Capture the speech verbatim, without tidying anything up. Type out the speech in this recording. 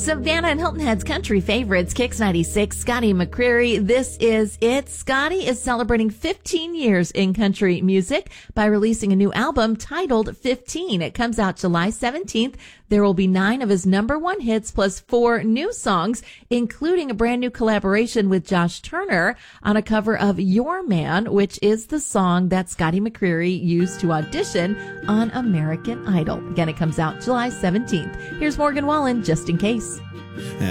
Savannah and Hilton Head's country favorites, Kicks ninety-six, Scotty McCreery. This is it. Scotty is celebrating fifteen years in country music by releasing a new album titled fifteen. It comes out July seventeenth. There will be nine of his number one hits plus four new songs, including a brand new collaboration with Josh Turner on a cover of Your Man, which is the song that Scotty McCreery used to audition on American Idol. Again, it comes out July seventeenth. Here's Morgan Wallen, just in case.